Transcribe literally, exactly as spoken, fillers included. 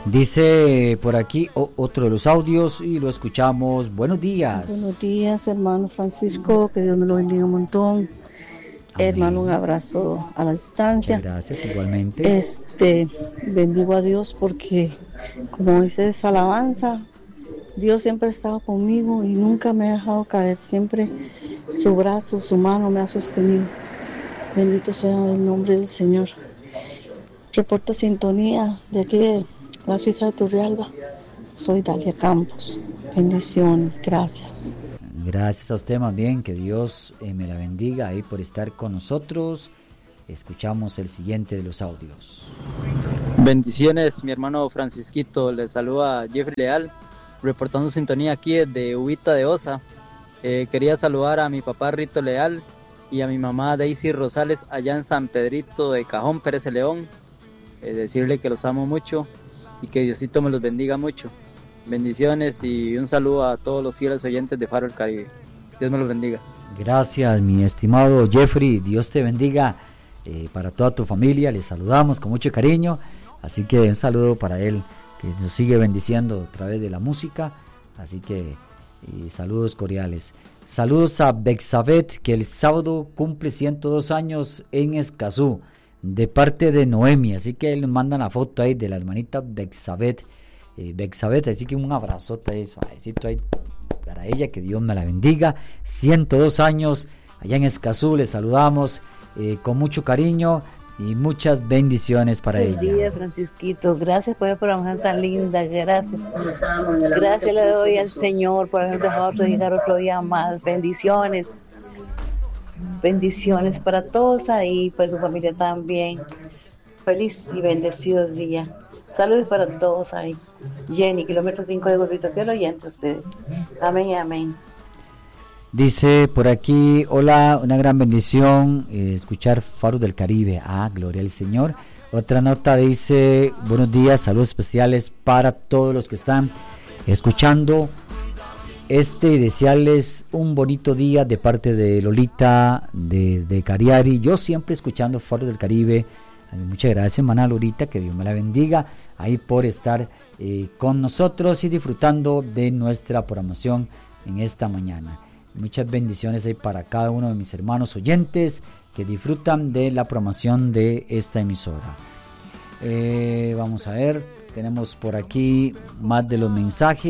Dice por aquí o, otro de los audios y lo escuchamos. Buenos días. Buenos días, hermano Francisco, que Dios me lo bendiga un montón. Amén. Hermano, un abrazo a la distancia. Muchas gracias, igualmente. Este, bendigo a Dios porque, como dice esa alabanza, Dios siempre ha estado conmigo y nunca me ha dejado caer. Siempre su brazo, su mano me ha sostenido. Bendito sea el nombre del Señor. Reporto sintonía de aquí de la ciudad de Turrialba. Soy Dalia Campos. Bendiciones, gracias. Gracias a usted, más bien, que Dios eh, me la bendiga ahí por estar con nosotros. Escuchamos el siguiente de los audios. Bendiciones, mi hermano Francisquito. Le saluda Jeffrey Leal, reportando sintonía aquí desde Ubita de Osa. Eh, quería saludar a mi papá Rito Leal y a mi mamá Daisy Rosales allá en San Pedrito de Cajón, Pérez de León. Eh, decirle que los amo mucho y que Diosito me los bendiga mucho. Bendiciones y un saludo a todos los fieles oyentes de Faro del Caribe. Dios me los bendiga. Gracias, mi estimado Jeffrey. Dios te bendiga eh, para toda tu familia. Les saludamos con mucho cariño. Así que un saludo para él, que nos sigue bendiciendo a través de la música. Así que y saludos cordiales. Saludos a Bexabeth, que el sábado cumple ciento dos años en Escazú, de parte de Noemi. Así que nos mandan la foto ahí de la hermanita Bexabeth. Eh, Bexabeth, así que un abrazote ahí, suavecito ahí para ella, que Dios me la bendiga. ciento dos años allá en Escazú, les saludamos eh, con mucho cariño y muchas bendiciones para Buen ella. Buen día, Francisquito, gracias por la programación tan linda, gracias. Gracias le doy al Señor por haber dejado llegar otro día más. Bendiciones, bendiciones para todos ahí, para su familia también. Feliz y bendecidos días. Saludos para todos ahí. Jenny, kilómetro cinco de Gordito, que lo oyente ustedes. Amén y amén. Dice por aquí, hola, una gran bendición eh, escuchar Faros del Caribe. Ah, gloria al Señor. Otra nota dice, buenos días, saludos especiales para todos los que están escuchando este y desearles un bonito día de parte de Lolita de, de Cariari. Yo siempre escuchando Faros del Caribe. Muchas gracias, hermana Lolita, que Dios me la bendiga ahí por estar eh, con nosotros y disfrutando de nuestra programación en esta mañana. Muchas bendiciones ahí para cada uno de mis hermanos oyentes que disfrutan de la programación de esta emisora. Eh, vamos a ver, tenemos por aquí más de los mensajes.